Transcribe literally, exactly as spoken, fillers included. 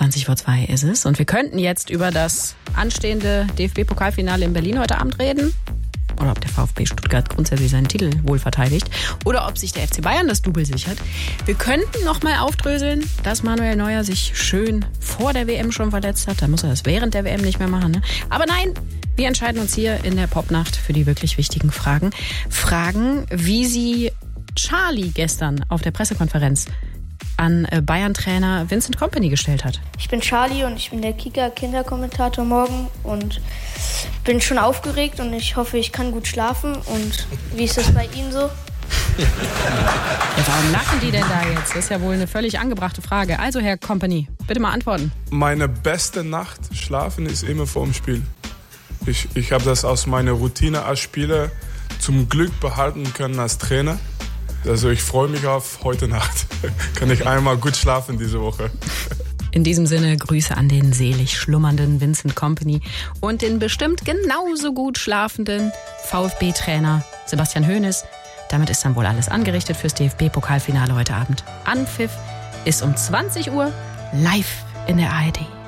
zwanzig vor zwei ist es. Und wir könnten jetzt über das anstehende D F B-Pokalfinale in Berlin heute Abend reden. Oder ob der VfB Stuttgart grundsätzlich seinen Titel wohl verteidigt. Oder ob sich der F C Bayern das Double sichert. Wir könnten noch mal aufdröseln, dass Manuel Neuer sich schön vor der W M schon verletzt hat. Dann muss er das während der W M nicht mehr machen. Ne? Aber nein, wir entscheiden uns hier in der Popnacht für die wirklich wichtigen Fragen. Fragen, wie sie Charlie gestern auf der Pressekonferenz an Bayern-Trainer Vincent Kompany gestellt hat. Ich bin Charlie und ich bin der Kicker-Kinderkommentator morgen und bin schon aufgeregt und ich hoffe, ich kann gut schlafen. Und wie ist das bei Ihnen so? Ja, warum lachen die denn da jetzt? Das ist ja wohl eine völlig angebrachte Frage. Also, Herr Kompany, bitte mal antworten. Meine beste Nacht schlafen ist immer vor dem Spiel. Ich, ich habe das aus meiner Routine als Spieler zum Glück behalten können als Trainer. Also ich freue mich auf heute Nacht. Kann ich einmal gut schlafen diese Woche. In diesem Sinne Grüße an den selig schlummernden Vincent Kompany und den bestimmt genauso gut schlafenden VfB-Trainer Sebastian Hoeneß. Damit ist dann wohl alles angerichtet fürs D F B-Pokalfinale heute Abend. Anpfiff ist um zwanzig Uhr live in der A R D.